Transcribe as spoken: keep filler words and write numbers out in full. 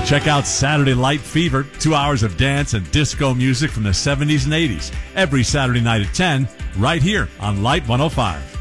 Check out Saturday Light Fever, two hours of dance and disco music from the seventies and eighties, every Saturday night at ten, right here on Light one oh five.